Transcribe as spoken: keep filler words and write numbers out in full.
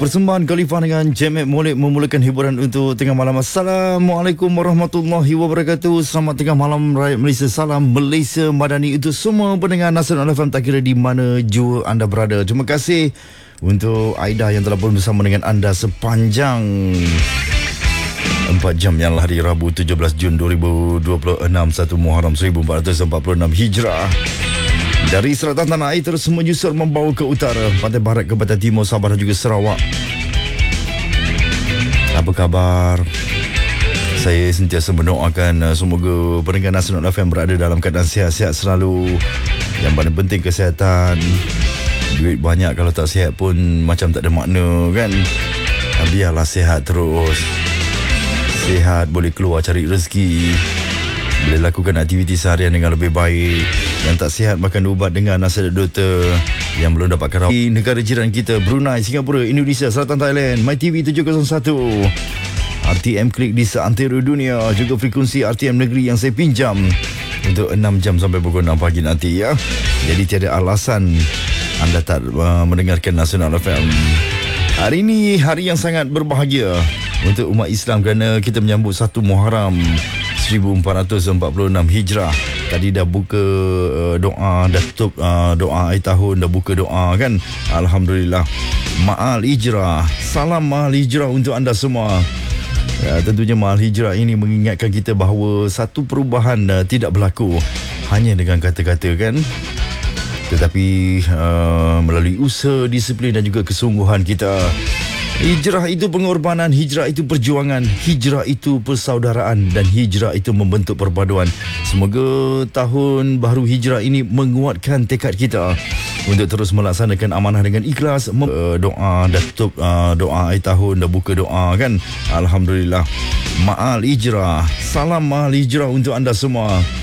Persembahan Khalifah dengan Jamek Molek memulakan hiburan untuk tengah malam. Assalamualaikum warahmatullahi wabarakatuh. Selamat tengah malam rakyat Malaysia. Salam Malaysia Madani untuk semua pendengar Nasional F M, tak kira di mana jua anda berada. Terima kasih untuk Aida yang telah pun bersama dengan anda sepanjang empat jam yang hari Rabu tujuh belas Jun dua ribu dua puluh enam, satu Muharram seribu empat ratus empat puluh enam Hijrah. Dari selatan tanah air terus menyusur membawa ke utara, pantai barat ke pantai timur, Sabah dan juga Sarawak. Apa khabar? Saya sentiasa mendoakan semoga pendengar Nasional F M berada dalam keadaan sihat-sihat selalu. Yang paling penting kesihatan. Duit banyak kalau tak sihat pun macam tak ada makna kan. Biarlah sihat terus. Sihat boleh keluar cari rezeki, boleh lakukan aktiviti seharian dengan lebih baik. Yang tak sihat makan ubat dengan nasihat doktor. Yang belum dapatkan rawat di negara jiran kita, Brunei, Singapura, Indonesia, Selatan Thailand, MyTV tujuh kosong satu, R T M Klik di seantero dunia, juga frekuensi R T M Negeri yang saya pinjam untuk enam jam sampai pukul enam pagi nanti ya. Jadi tiada alasan anda tak uh, mendengarkan Nasional F M. Hari ini hari yang sangat berbahagia untuk umat Islam kerana kita menyambut satu Muharram seribu empat ratus empat puluh enam Hijrah. Tadi dah buka uh, doa, dah tutup uh, doa akhir tahun, dah buka doa kan. Alhamdulillah. Ma'al Hijrah. Salam Ma'al Hijrah untuk anda semua. Ya, tentunya Ma'al Hijrah ini mengingatkan kita bahawa satu perubahan uh, tidak berlaku hanya dengan kata-kata kan. Tetapi uh, melalui usaha, disiplin dan juga kesungguhan kita. Hijrah itu pengorbanan, hijrah itu perjuangan, hijrah itu persaudaraan dan hijrah itu membentuk perpaduan. Semoga tahun baru hijrah ini menguatkan tekad kita untuk terus melaksanakan amanah dengan ikhlas. Uh, doa dah tutup uh, doa akhir tahun, dah buka doa kan. Alhamdulillah. Ma'al Hijrah. Salam Ma'al Hijrah untuk anda semua.